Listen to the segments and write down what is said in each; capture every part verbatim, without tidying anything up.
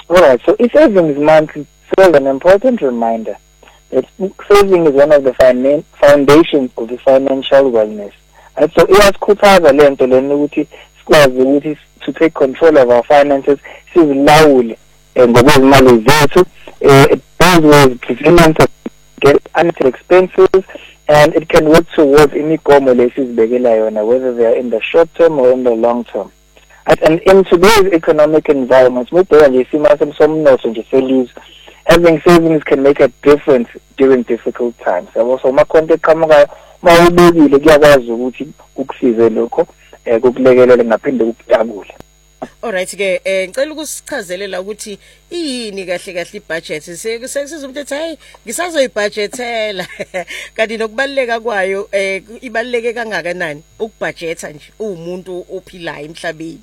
All right, so savings month serves an important reminder that saving is one of the finan- foundations of the financial wellness. And so iyasikhuthaza lento lena ukuthi sikwazi ukuthi to take control of our finances, sizilawule ngokwezimali zethu. It does with resilience get unexpected expenses, and it can work towards imigomo lesizibekela yona, whether they are in the short term or in the long term. And in today's economic environment, having savings can make a difference during difficult times. Also, my contact kamera, my baby, the guys who ukusize lokho ukulekelela ngaphinde ukujabule. Alright ke eh ngicela ukusichazelela ukuthi yini kahle kahle ibudget sekusiza umuntu ethi hayi ngisazoyibudgetela kanti nokubaleka kwayo eh ibaleke kangakanani ukubudgeta nje umuntu ophilayo emhlabeni.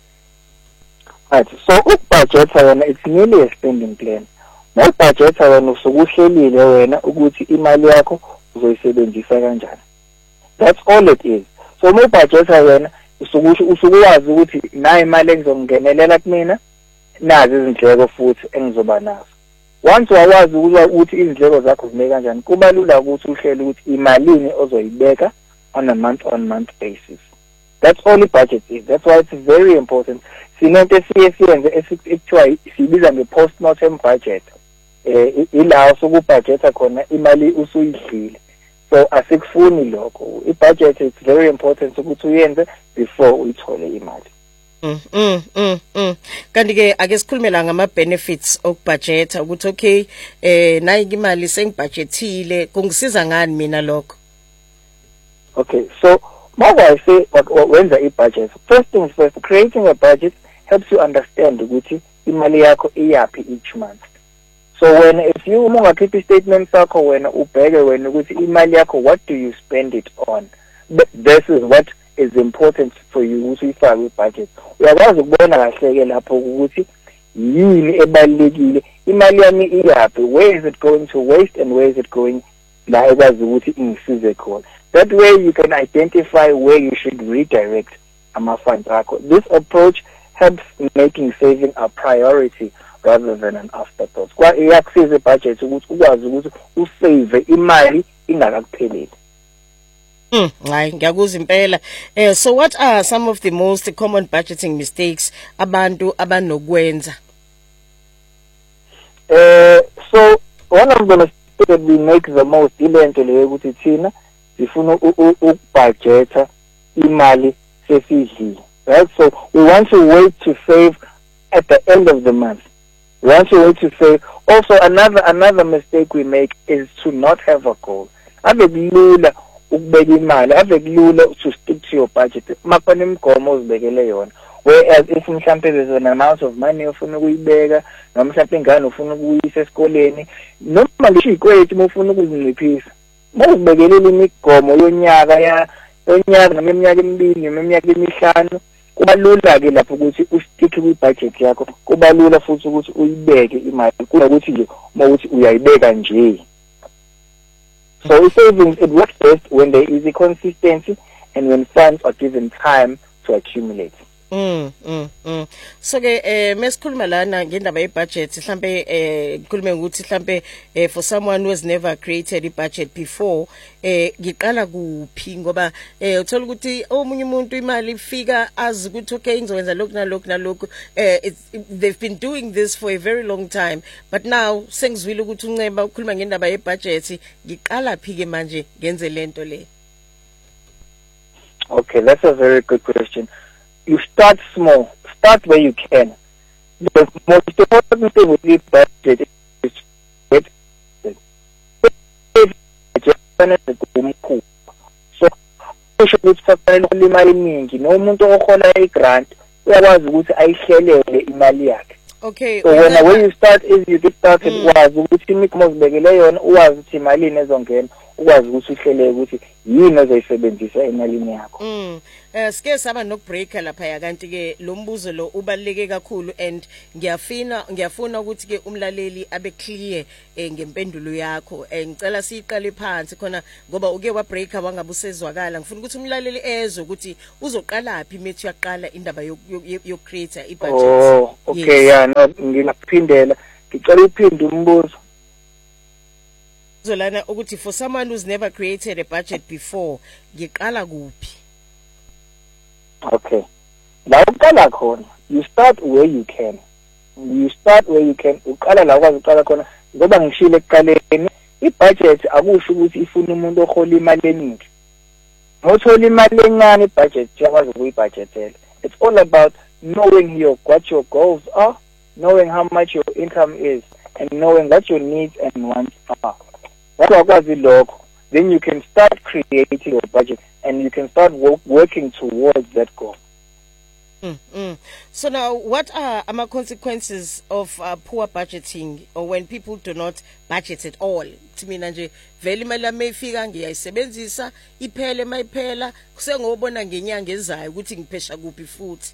Right, so ukubudgeta wena it's nearly a spending plan. Mawubudgeta wena usukuhlelile wena ukuthi imali yakho uzoyisebenzisa kanjani. That's all it is. So mawubudgeta wena usukusho usukwazi ukuthi nayi imali engizongenelela kumina nazi izindleko futhi engizoba nazo. Once wawazi ukuthi izindleko zakho zime kanjani kuba lula ukuthi uhlele ukuthi imalini ozoyibeka on a month on month basis. That's all the budget is. That's why it's very important. Sinento siyenze ekuthiwa sibiza nge-post-mortem budget. Eh ila usukubudgeta khona imali usuyidlile. So asikufuni lokho. I-budget is very important ukuthi uyenze before uyithole imali. Mm mm mm mm. Kanti ke ake sikhulumela ngama benefits okubudgeta ukuthi okay eh nayi imali sengibudgetile kungisiza ngani mina lokho. Okay, so what I say when the budget, first things first, creating a budget helps you understand ukuthi imali yakho iyapi each month. So when if you ungakhipha statement sakho wena ubheke wena ukuthi imali yakho what do you spend it on, this is what is important for you ukuthi ifake budget. Uyakwazi ukubona kahle ke lapho ukuthi yini ebalekile imali yami iyapi, where is it going to waste and where is it going la ekwazi ukuthi ingisize khona. That way you can identify where you should redirect ama funds akho. This approach helps making saving a priority rather than an afterthought. Kwa iyakusiza budget ukuthi ukwazi ukuthi usave imali ingakakupheleli. Mm, hayi ngiyakuzwa impela. Eh so what are some of the most common budgeting mistakes abantu abanokwenza? Eh so one of the mistakes that we make the most ilento leyo ukuthi thina sifuna ukubudgeta imali sesidlile. Right? So we want to wait to save at the end of the month. We want to wait to save. Also, another another mistake we make is to not have a goal. Ave kulula ukubeka imali, ave kulula to stick to your budget. Makhona imigomo ozibekele yona. Whereas if mhlambe there's an amount of money ofuna ukuyibeka, noma mhlambe ingane ufuna ukuyisa esikoleni, noma ngisho ikwethu ufuna ukuzinciphisa. Mawubekelela imigomo yonyaka ya yonyaka noma iminyaka emibili noma iminyaka emihlanu kuba lula ke lapho ukuthi ustick kwi-budget yakho, kuba lula futhi ukuthi uyibeke imali kunokuthi nje uma uthi uyayibeka nje. So savings, it works best when there is a consistency and when funds are given time to accumulate. Mm mm mm. So ke eh mesikhuluma lana ngendaba ye-budget mhlambe eh ngikhulume ukuthi mhlambe eh for someone who has never created a budget before eh ngiqala kuphi ngoba eh uthola ukuthi omunye umuntu imali ifika azi ukuthi okay ngizokwenza lokhu nalokhu nalokhu eh they've been doing this for a very long time, but now sengizwile ukuthi unceba ukukhuluma ngendaba ye-budget ngiqala phi ke manje ngenze lento le. Okay, that's a very good question. You start small. Start where you can. The most important thing with this budget is get so ushobora ukufaka imali eningi nomuntu ohola igrant uyakwazi ukuthi ayihlelele imali yakhe. Okay. So when when you start is you get started wazi ukuthi imikomo uzibekele yona uwazi ukuthi imali nezongena ukwazi ukuthi uhlele ukuthi yini ozoyisebenzisa emalini yakho. Mm. Eh sike saba nokubreaker lapha ya kanti ke lo mbuzo lo ubaleke kakhulu and ngiyafina ngiyafuna ukuthi ke umlaleli abe clear eh, ngempendulo yakho. Eh ngicela siqale phansi khona ngoba uke wa breaker wangabusezwakala. Ngifuna ukuthi umlaleli ezwe ukuthi uzoqala phi methi uyaqala indaba yo create i budget. Oh, okay, yeah, no ngilaphindela. Ngicela uphinde umbuzo. Zolana ukuthi for someone who's never created a budget before, ngiqala kuphi? Okay. La uqala khona, you start where you can. You start where you can. Uqala la ukwazi uqala khona ngoba ngishile ekuqaleni, i-budget akusho ukuthi ifuna umuntu ohola imali eningi. Ngothola imali encane i-budget yakwazi ukuyibudgetela. It's all about knowing your what your goals are, knowing how much your income is, and knowing what your needs and wants are. Then you can start creating your budget and you can start work, working towards that goal. Mm, mm. So now, what are um, consequences of uh, poor budgeting or when people do not budget at all? To me, nanje vele imali mayifika ngiyayisebenzisa iphele mayiphela kusengobona ngenyanga ezayo ukuthi ngiphesha kuphi futhi.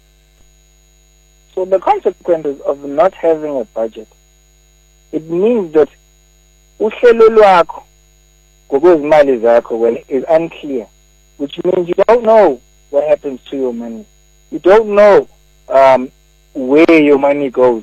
So the consequences of not having a budget, it means that uhlelo lwakho ngokwezimali zakho well is unclear, which means you don't know what happens to your money. You don't know um, where your money goes.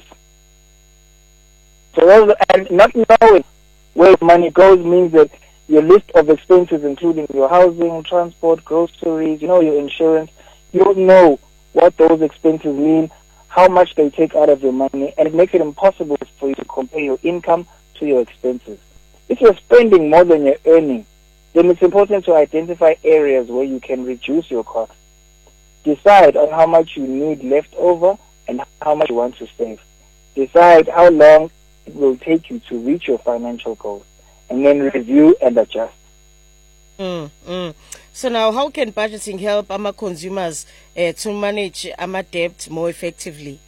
So and not knowing where money goes means that your list of expenses, including your housing, transport, groceries, you know, your insurance, you don't know what those expenses mean, how much they take out of your money, and it makes it impossible for you to compare your income to your expenses. If you're spending more than you're earning, then it's important to identify areas where you can reduce your costs. Decide on how much you need left over and how much you want to save. Decide how long it will take you to reach your financial goals, and then review and adjust. Mm, mm. So now, how can budgeting help our consumers uh, to manage our debt more effectively?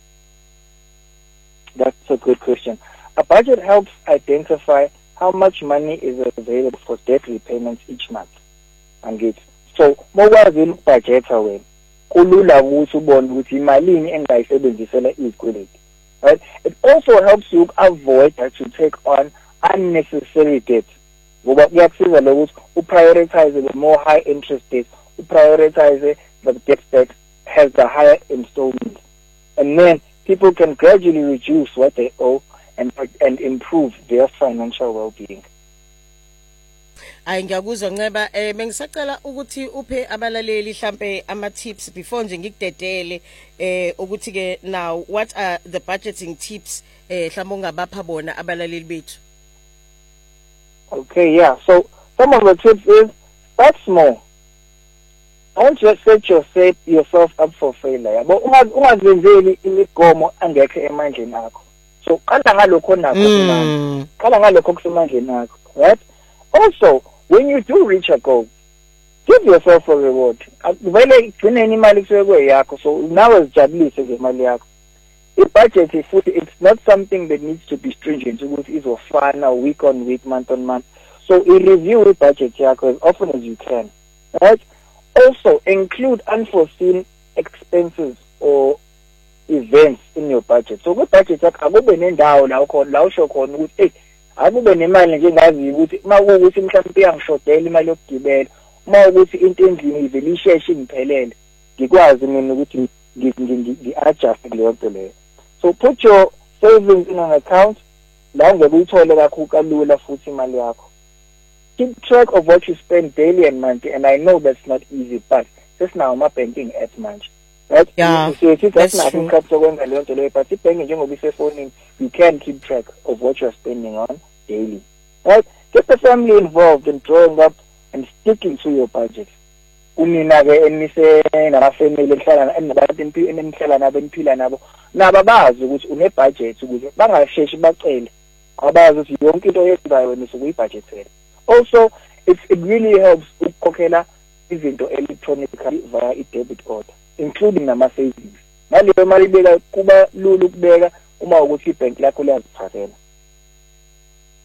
That's a good question. A budget helps identify how much money is available for debt repayments each month. And get so more wazi budget away. Kulula ukuthi ubone ukuthi imalini engayisebenzisela izikweleti. Right? It also helps you avoid to take on unnecessary debt. Ngoba kuyakusiza lokuthi uprioritize the more high interest debts, uprioritize the debt that has the higher installment. And then people can gradually reduce what they owe and and improve their financial well-being. Ayi ngiyakuzwa Nceba eh bengisacela ukuthi uphe abalaleli mhlambe ama tips before nje ngikudedele eh ukuthi ke now what are the budgeting tips eh mhlambe ungabapha bona abalaleli bethu. Okay, yeah. So some of the tips is start small. Don't just set yourself yourself up for failure. But ungazenzeli imigomo angekho emandleni akho. So qala ngalokho nakho manje. Qala ngalokho kusemandleni akho, right? Also, when you do reach a goal, give yourself a reward. Vele igcine imali kusuke yakho, so now uzijabulise ngemali yakho. I-budget is it's not something that needs to be stringent ukuthi izofana week on week, month on month. So review the budget yakho as often as you can, right? Also, include unforeseen expenses or events in your budget. So good budget yakho akube nendawo la ukhona la usho khona ukuthi hey akube nemali nje ngazi ukuthi makuwukuthi mhlawumbe iyangishodela imali yokugibela, uma ukuthi into endlini ivele isheshe ngiphelele ngikwazi mina ukuthi ngi-adjust leyo nto leyo. So put your savings in an account la ngeke uyithole kakhulu kalula futhi imali yakho. Keep track of what you spend daily and monthly, and I know that's not easy, but just now my banking app manje. Right? Yeah, so if that's not true. But if banking you can keep track of what you're spending on daily. Right? Get the family involved in drawing up and sticking to your budget. Unina ke enise nama family ehlala enabantu empilweni enihlala nabo eniphila nabo nabo bazi ukuthi une budget ukuthi bangasheshi bacele abazi ukuthi yonke into oyenzayo wena usukuyibudgetela. Also, it's, it really helps ukukhokhela izinto electronically via i-debit order, including nama-savings. Ngaleyo mali ibeka kuba lula ukubeka uma ukuthi ibhenki lakho liyaziphathela.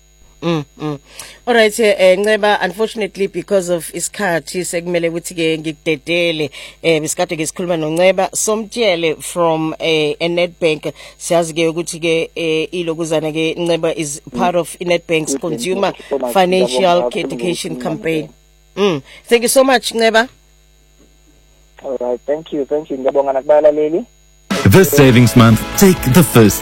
Mm, mm. All right, eh Nceba, unfortunately because of isikhathi sekumele ukuthi ke ngikudedele eh bisikade ke sikhuluma noNceba Somtshele from eh Nedbank. Siyazi ke ukuthi ke eh ilokuzana ke Nceba is part of Nedbank's consumer financial education campaign. Mm. Thank you so much Nceba. All right, thank you, thank you. Ngiyabonga nakubalaleli. This savings month, take the first